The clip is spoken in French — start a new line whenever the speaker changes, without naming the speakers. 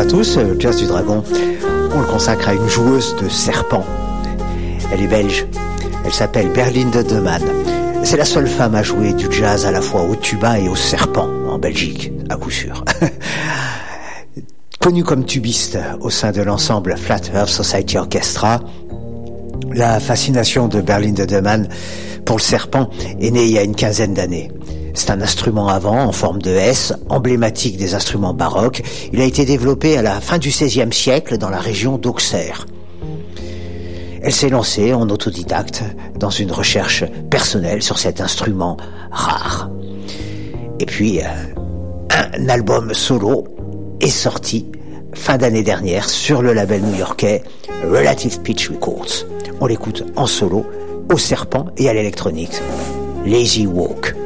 tous, Jazz du Dragon, on le consacre à une joueuse de serpent. Elle est belge, elle s'appelle Berlinde de Man. C'est la seule femme à jouer du jazz à la fois au tuba et au serpent en Belgique, à coup sûr. Connue comme tubiste au sein de l'ensemble Flat Earth Society Orchestra, la fascination de Berlinde de Man pour le serpent est née il y a une quinzaine d'années. C'est un instrument à vent en forme de S, emblématique des instruments baroques. Il a été développé à la fin du XVIe siècle dans la région d'Auxerre. Elle s'est lancée en autodidacte dans une recherche personnelle sur cet instrument rare. Et puis, un album solo est sorti fin d'année dernière sur le label new-yorkais Relative Pitch Records. On l'écoute en solo, au serpent et à l'électronique. Lazy Walk.